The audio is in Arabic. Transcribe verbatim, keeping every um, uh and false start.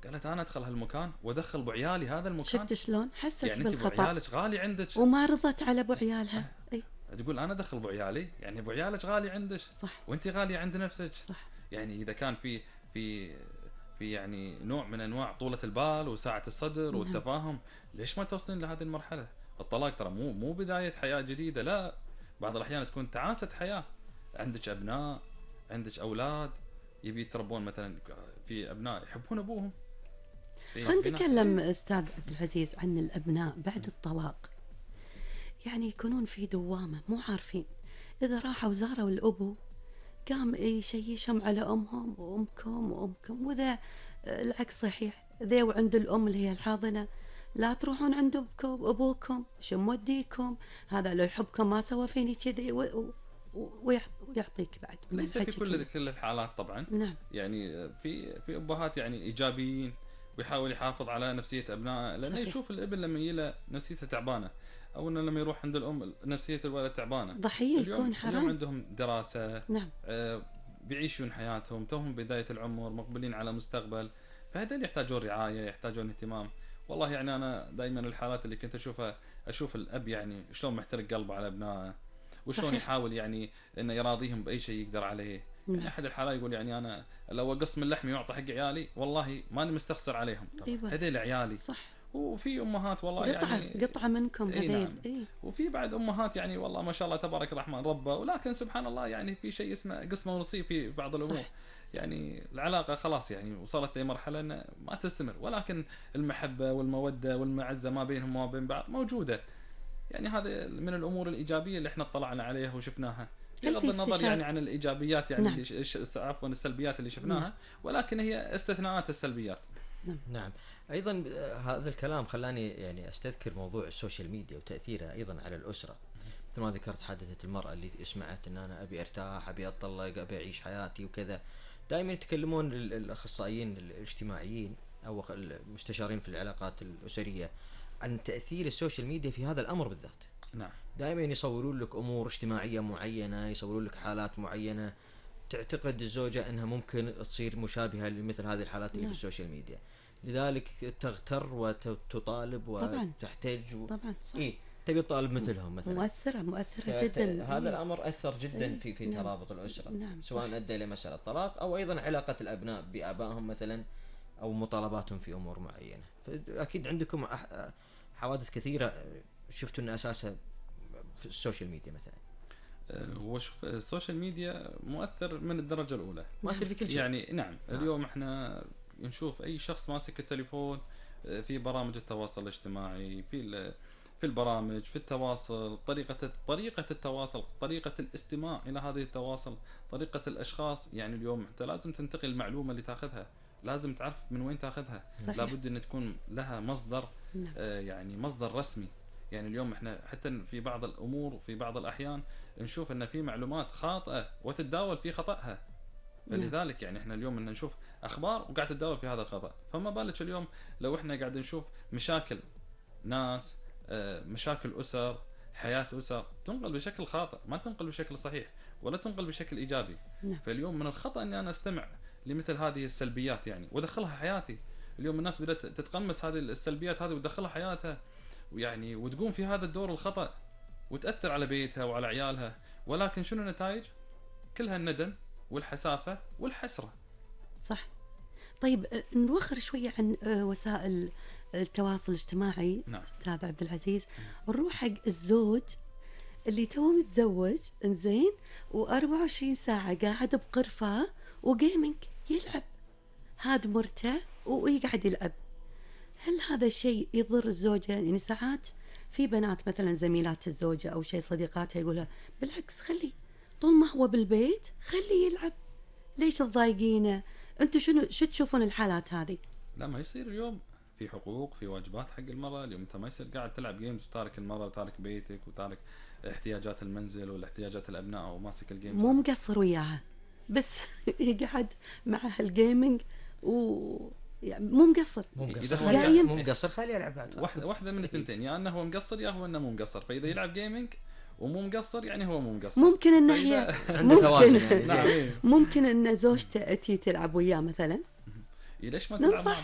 قالت انا ادخل هالمكان وادخل ابو عيالي هذا المكان. شفت شلون حست يعني انت ابو بالخطا عيالك غالي عندك وما رضت على ابو عيالها. اي تقول انا ادخل ابو عيالي، يعني ابو عيالك غالي عندك صح وانت غاليه عند نفسك. صح. يعني اذا كان في في في يعني نوع من انواع طولة البال وسعة الصدر نعم. والتفاهم، ليش ما توصلين لهذه المرحلة؟ الطلاق ترى مو مو بداية حياة جديدة، لا، بعض الأحيان تكون تعاسة حياة. عندك أبناء، عندك أولاد يبي يتربون، مثلا في أبناء يحبون أبوهم. خلينا نتكلم أستاذ عبد العزيز عن الأبناء بعد الطلاق. يعني يكونون في دوامة مو عارفين إذا راحوا زاروا الأبو قام يشيشهم على أمهم وأمكم وأمكم، وإذا العكس صحيح ذي وعند الأم اللي هي الحاضنة لا تروحون عند أبوكم أبوكم شو موديكم، هذا لو يحبكم ما سوى فيني كذي، ويعطيك بعد. ليس في كل كل الحالات طبعا. نعم. يعني في في أبهات يعني إيجابيين ويحاول يحافظ على نفسية أبنائه، لأنه يشوف الابن لما يجي نفسيته تعبانة أو إنه لما يروح عند الأم نفسية الولد تعبانة ضحية يكون حرام. اليوم عندهم دراسة. نعم. آه بيعيشون حياتهم، توهم بداية العمر، مقبلين على مستقبل، فهذول يحتاجون رعاية، يحتاجون اهتمام. والله يعني أنا دائما الحالات اللي كنت أشوفها أشوف الأب يعني شلون محترق قلبه على أبنائه وشلون يحاول يعني إنه يراضيهم بأي شيء يقدر عليه. يعني أحد الحالات يقول يعني أنا لو أقص من لحمي وأعطي حق عيالي والله ماني مستخسر عليهم، أيوة. هذول عيالي. صح. وفي امهات والله قطعة يعني قطعة منكم هذيل. نعم. إيه؟ وفي بعد امهات يعني والله ما شاء الله تبارك الرحمن ربه، ولكن سبحان الله يعني في شيء اسمه قسمه ونصيب في بعض الامور. صح. يعني العلاقه خلاص يعني وصلت لمرحله انه ما تستمر، ولكن المحبه والموده والمعزه ما بينهم وما بين بعض موجوده. يعني هذا من الامور الايجابيه اللي احنا اطلعنا عليها وشفناها، بغض النظر يعني عن الايجابيات يعني نعم. اللي عفوا السلبيات اللي شفناها. نعم. ولكن هي استثناءات السلبيات. نعم. نعم. ايضا هذا الكلام خلاني يعني استذكر موضوع السوشيال ميديا وتاثيرها ايضا على الاسره. مثل ما ذكرت حادثه المراه اللي سمعت ان انا ابي ارتاح، ابي اطلق، ابي اعيش حياتي وكذا. دائما يتكلمون الاخصائيين الاجتماعيين او المستشارين في العلاقات الاسريه عن تاثير السوشيال ميديا في هذا الامر بالذات. نعم. دائما يصورون لك امور اجتماعيه معينه، يصورون لك حالات معينه تعتقد الزوجه انها ممكن تصير مشابهه لمثل هذه الحالات اللي نعم. في السوشيال ميديا، لذلك تغتر وتطالب وتحتاج و... طبعا صح. إيه؟ تبي تطالب مثلهم مثلا. مؤثرة مؤثرة فت... جدا. هذا الأمر أثر جدا إيه؟ في في نعم. ترابط الأسرة. نعم. سواء أدى إلى مسألة طلاق أو أيضا علاقة الأبناء بآبائهم مثلا أو مطالباتهم في أمور معينة. فأكيد عندكم أح... حوادث كثيرة شفتوا أن أساسها في السوشيال ميديا مثلا. هو شوف السوشيال ميديا مؤثر من الدرجة الأولى، مؤثر في كل شيء. يعني نعم. نعم. اليوم احنا نشوف أي شخص ماسك التليفون في برامج التواصل الاجتماعي، في في البرامج، في التواصل، طريقة طريقة التواصل، طريقة الاستماع إلى هذه التواصل، طريقة الأشخاص. يعني اليوم أنت لازم تنتقل المعلومة اللي تأخذها، لازم تعرف من وين تأخذها. صحيح. لابد أن تكون لها مصدر. نعم. آه يعني مصدر رسمي. يعني اليوم احنا حتى في بعض الأمور في بعض الأحيان نشوف أن في معلومات خاطئة وتتداول في خطأها. فلذلك يعني احنا اليوم ان نشوف اخبار وقاعد تداول في هذا الخطأ، فما بالك اليوم لو احنا قاعد نشوف مشاكل ناس، مشاكل اسر، حياة اسر تنقل بشكل خاطئ، ما تنقل بشكل صحيح ولا تنقل بشكل ايجابي. نعم. فاليوم من الخطأ اني انا استمع لمثل هذه السلبيات يعني وادخلها حياتي. اليوم الناس بدأت تتقمص هذه السلبيات هذه وتدخلها حياتها، ويعني وتقوم في هذا الدور الخطأ وتأثر على بيتها وعلى عيالها. ولكن شنو النتائج؟ كلها الندم والحسافة والحسرة. صح. طيب نوخر شوية عن وسائل التواصل الاجتماعي. نعم. أستاذ عبد العزيز، نروح حق الزوج اللي توه متزوج إنزين وأربعة وعشرين ساعة قاعد بغرفة وجيمينج يلعب هاد مرته ويقعد يلعب. هل هذا الشيء يضر الزوجة؟ يعني ساعات في بنات مثلا زميلات الزوجة أو شيء صديقاتها يقولها بالعكس خلي طول ما هو بالبيت خليه يلعب، ليش تضايقينه؟ انتم شنو شو تشوفون الحالات هذه؟ لا ما يصير. اليوم في حقوق في واجبات حق المرأة. اليوم انت ما يصير قاعد تلعب جيمز وتارك المرأة وتارك بيتك وتارك احتياجات المنزل ولا احتياجات الابناء وماسك الجيمز. مو مقصر وياها بس يقعد مع هالجيمنج و يعني مو مقصر. مو مقصر. قايم مو مقصر خليه يلعب. واحدة واحدة من الثنتين، يا انه هو مقصر يا هو انه مو مقصر. فاذا يلعب جيمنج ومو مقصر يعني هو مو مقصر. ممكن ان هي ممكن يعني ممكن ان زوجته اتي تلعب وياه مثلا. ليش ما تلعب مع